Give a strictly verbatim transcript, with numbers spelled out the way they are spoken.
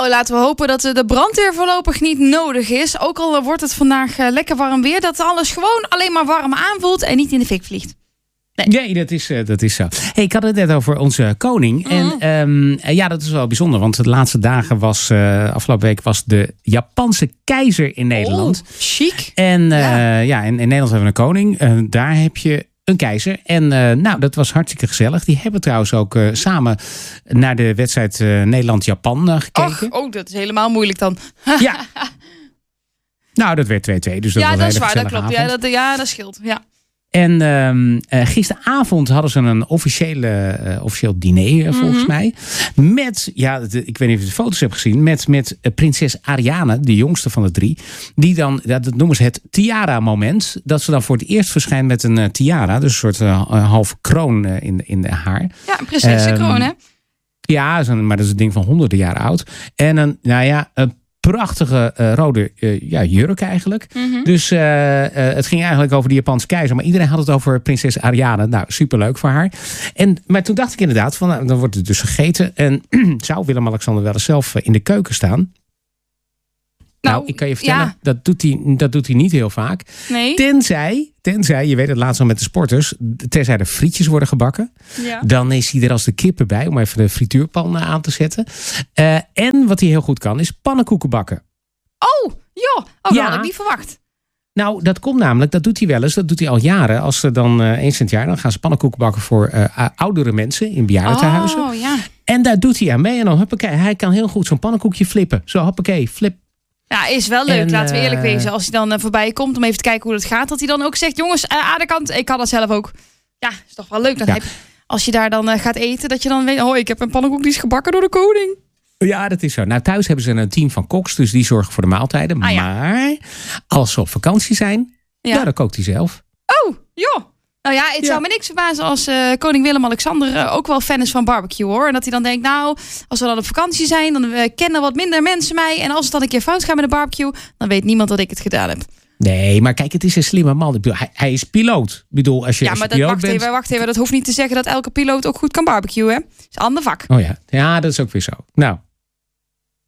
Nou, laten we hopen dat de brandweer voorlopig niet nodig is. Ook al wordt het vandaag uh, lekker warm weer. Dat alles gewoon alleen maar warm aanvoelt en niet in de fik vliegt. Nee, nee dat, is, uh, dat is zo. Hey, ik had het net over onze koning. Mm-hmm. En um, uh, ja, dat is wel bijzonder. Want de laatste dagen was, uh, afgelopen week was de Japanse keizer in Nederland. Oh, chic. En uh, ja. ja, in, in Nederland hebben we een koning. Uh, daar heb je een keizer. En uh, nou, dat was hartstikke gezellig. Die hebben trouwens ook uh, samen naar de wedstrijd uh, Nederland-Japan uh, gekeken. Och, oh, dat is helemaal moeilijk dan. Ja. Nou, dat werd twee-twee. Dus dat ja, was dat een is hele waar. Dat klopt. avond. Ja, dat, ja, dat scheelt. Ja. En uh, uh, gisteravond hadden ze een officiële, uh, officieel diner, uh, volgens mm-hmm. mij. Met, ja, de, ik weet niet of je de foto's hebt gezien. Met, met uh, prinses Ariane, de jongste van de drie. Die dan, dat noemen ze het tiara-moment. Dat ze dan voor het eerst verschijnt met een uh, tiara. Dus een soort uh, half kroon uh, in, in de haar. Ja, een prinsessenkroon, um, hè? Ja, maar dat is een ding van honderden jaren oud. En een, nou ja, een prachtige uh, rode uh, ja, jurk eigenlijk. Mm-hmm. Dus uh, uh, het ging eigenlijk over de Japanse keizer. Maar iedereen had het over prinses Ariane. Nou, superleuk voor haar. En, maar toen dacht ik inderdaad, van, nou, dan wordt het dus gegeten. En zou Willem-Alexander wel eens zelf in de keuken staan? Nou, nou ik kan je vertellen, ja. dat, doet hij, dat doet hij niet heel vaak. Nee. Tenzij, tenzij, je weet het laatst al met de sporters, tenzij er frietjes worden gebakken. Ja. Dan is hij er als de kippen bij, om even de frituurpan aan te zetten. Uh, en wat hij heel goed kan, is pannenkoeken bakken. Oh, joh. Oh, dat ja. had ik niet verwacht. Nou, dat komt namelijk, dat doet hij wel eens. Dat doet hij al jaren. Als ze dan uh, eens in het jaar, dan gaan ze pannenkoeken bakken voor uh, oudere mensen in bejaardentehuizen. Oh, ja. En daar doet hij aan mee. En dan, hoppakee, hij kan heel goed zo'n pannenkoekje flippen. Zo, hoppakee, flip. Ja, is wel leuk, en, laten we eerlijk uh, wezen. Als hij dan uh, voorbij komt om even te kijken hoe het gaat. Dat hij dan ook zegt, jongens, uh, aan de kant. Ik kan dat zelf ook. Ja, is toch wel leuk. Dan ja. heb je, als je daar dan uh, gaat eten, dat je dan weet, oh, ik heb een pannenkoek die is gebakken door de koning. Ja, dat is zo. Nou, thuis hebben ze een team van koks, dus die zorgen voor de maaltijden. Ah, ja. Maar als ze op vakantie zijn, ja. nou, dan kookt hij zelf. Oh, joh. Nou ja, het ja. zou me niks verbazen als uh, koning Willem-Alexander uh, ook wel fan is van barbecue, hoor. En dat hij dan denkt, nou, als we dan op vakantie zijn, dan uh, kennen wat minder mensen mij. En als het dan een keer fout gaat met de barbecue, dan weet niemand dat ik het gedaan heb. Nee, maar kijk, het is een slimme man. Ik bedoel, hij, hij is piloot. Ik bedoel, als je, ja, als je maar dat, piloot wacht bent... even, wacht even. Dat hoeft niet te zeggen dat elke piloot ook goed kan barbecuen, hè? Dat is een ander vak. Oh ja, ja, dat is ook weer zo. Nou,